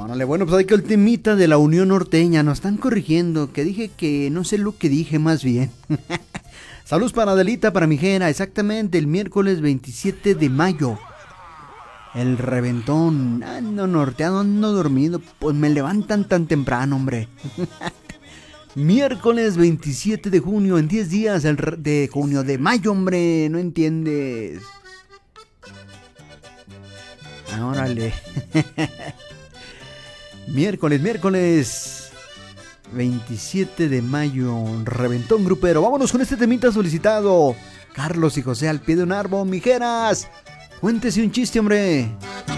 Órale, bueno, pues hay que el temita de la Unión Norteña. Nos están corrigiendo, que dije que no sé lo que dije más bien. Saludos para Adelita, para mi Jera, exactamente el miércoles 27 de mayo. El reventón, ando norteado, ando dormido, pues me levantan tan temprano, hombre. Miércoles 27 de junio, en 10 días de junio, de mayo, hombre, no entiendes. Órale. Miércoles 27 de mayo, reventón grupero. Vámonos con este temita solicitado. Carlos y José al pie de un árbol, mijeras. Cuéntese un chiste, hombre.